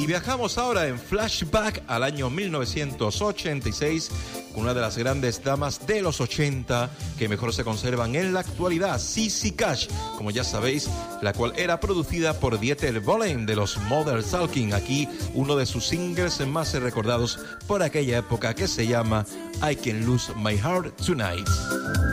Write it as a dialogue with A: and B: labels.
A: viajamos ahora en flashback al año 1986 con una de las grandes damas de los 80 que mejor se conservan en la actualidad, Sissy Cash, como ya sabéis, la cual era producida por Dieter Bohlen de los Modern Talking. Aquí uno de sus singles más recordados por aquella época que se llama I Can Lose My Heart Tonight.